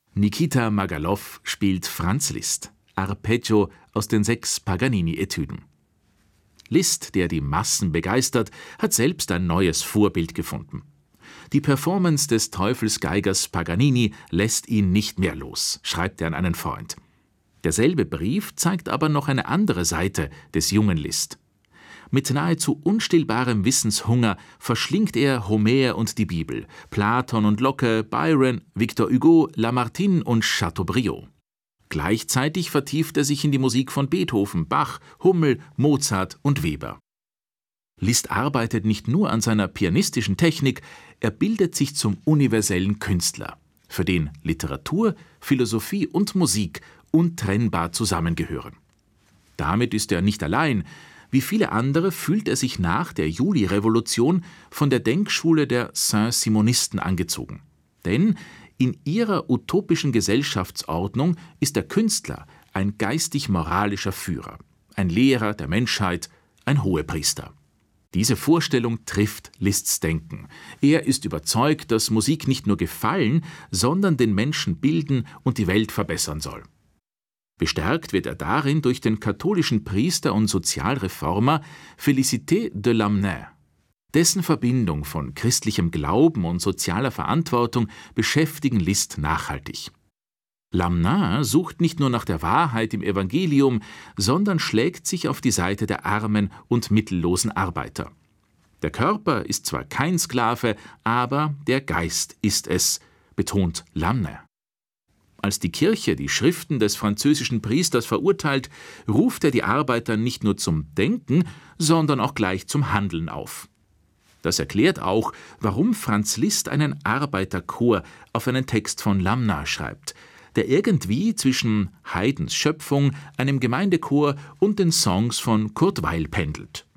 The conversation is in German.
Nikita Magalow spielt Franz Liszt, Arpeggio aus den 6 Paganini-Etüden. Liszt, der die Massen begeistert, hat selbst ein neues Vorbild gefunden. Die Performance des Teufelsgeigers Paganini lässt ihn nicht mehr los, schreibt er an einen Freund. Derselbe Brief zeigt aber noch eine andere Seite des jungen Liszt. Mit nahezu unstillbarem Wissenshunger verschlingt er Homer und die Bibel, Platon und Locke, Byron, Victor Hugo, Lamartine und Chateaubriand. Gleichzeitig vertieft er sich in die Musik von Beethoven, Bach, Hummel, Mozart und Weber. Liszt arbeitet nicht nur an seiner pianistischen Technik, er bildet sich zum universellen Künstler, für den Literatur, Philosophie und Musik untrennbar zusammengehören. Damit ist er nicht allein. Wie viele andere fühlt er sich nach der Julirevolution von der Denkschule der Saint-Simonisten angezogen. Denn in ihrer utopischen Gesellschaftsordnung ist der Künstler ein geistig-moralischer Führer, ein Lehrer der Menschheit, ein Hohepriester. Diese Vorstellung trifft Liszts Denken. Er ist überzeugt, dass Musik nicht nur gefallen, sondern den Menschen bilden und die Welt verbessern soll. Bestärkt wird er darin durch den katholischen Priester und Sozialreformer Félicité de Lamennais. Dessen Verbindung von christlichem Glauben und sozialer Verantwortung beschäftigen Liszt nachhaltig. Lamennais sucht nicht nur nach der Wahrheit im Evangelium, sondern schlägt sich auf die Seite der armen und mittellosen Arbeiter. Der Körper ist zwar kein Sklave, aber der Geist ist es, betont Lamennais. Als die Kirche die Schriften des französischen Priesters verurteilt, ruft er die Arbeiter nicht nur zum Denken, sondern auch gleich zum Handeln auf. Das erklärt auch, warum Franz Liszt einen Arbeiterchor auf einen Text von Lamennais schreibt, der irgendwie zwischen Haydns Schöpfung, einem Gemeindechor und den Songs von Kurt Weill pendelt.